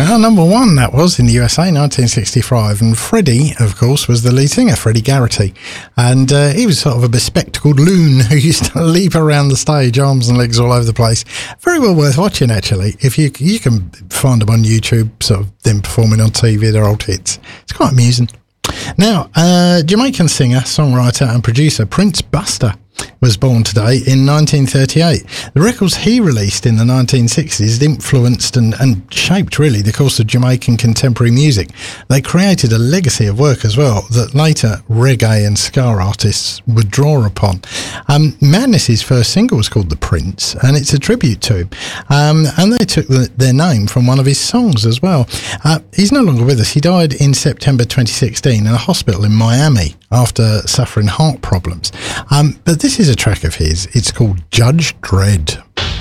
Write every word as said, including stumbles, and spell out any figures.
Well, number one, that was in the U S A, nineteen sixty-five. And Freddie, of course, was the lead singer, Freddie Garrity. And uh, he was sort of a bespectacled loon who used to leap around the stage, arms and legs all over the place. Very well worth watching, actually. If you you can find them on YouTube, sort of them performing on T V, their old hits. It's quite amusing. Now, uh, Jamaican singer, songwriter and producer Prince Buster was born today in nineteen thirty-eight. The records he released in the nineteen sixties influenced and, and shaped, really, the course of Jamaican contemporary music. They created a legacy of work as well that later reggae and ska artists would draw upon. Um, Madness's first single was called The Prince, and it's a tribute to him. Um, and they took the, their name from one of his songs as well. Uh, he's no longer with us. He died in September twenty sixteen in a hospital in Miami after suffering heart problems. Um, but this is a track of his. It's called Judge Dredd.